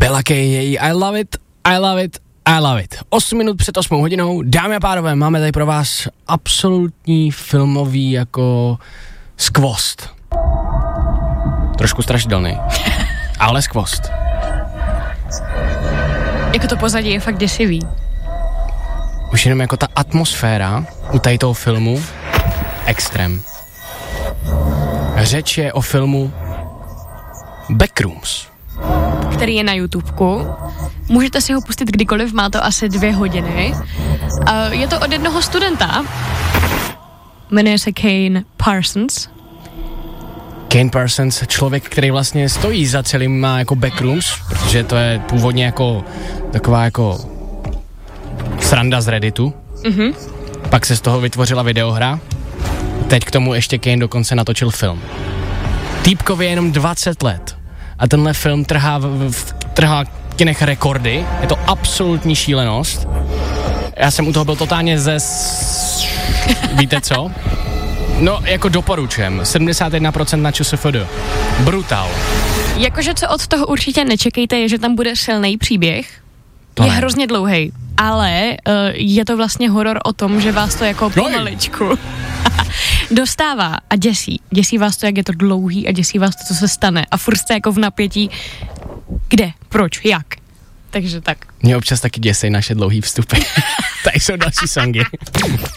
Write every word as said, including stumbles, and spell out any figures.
Bella K, její I love it, I love it, I love it. osm minut před osmou hodinou, dámy a pánové, máme tady pro vás absolutní filmový jako skvost. Trošku strašidelný, ale skvost. Jako to pozadí je fakt děsivý. Už jenom jako ta atmosféra u tady toho filmu, extrém. Řeč je o filmu Backrooms, který je na YouTubeku. Můžete si ho pustit kdykoliv, má to asi dvě hodiny. Uh, je to od jednoho studenta. Jmenuje se Kane Parsons. Kane Parsons, člověk, který vlastně stojí za celým má jako Backrooms, protože to je původně jako taková jako sranda z Redditu. Mm-hmm. Pak se z toho vytvořila videohra. Teď k tomu ještě Kane dokonce natočil film. Týpkovi je jenom dvacet let a tenhle film trhá v, v, trhá kinech rekordy. Je to absolutní šílenost. Já jsem u toho byl totálně ze... Víte co? No, jako doporučujem. sedmdesát jedna procent na ČSFD. Brutál. Jakože co od toho určitě nečekejte, je, že tam bude silný příběh. To je ne. hrozně dlouhej, ale uh, je to vlastně horor o tom, že vás to jako pomaličku dostává a děsí. Děsí vás to, jak je to dlouhý a děsí vás to, co se stane. A furt jste jako v napětí, kde, proč, jak. Takže tak. Mě občas taky děsej naše dlouhý vstupy. Tady jsou další songy.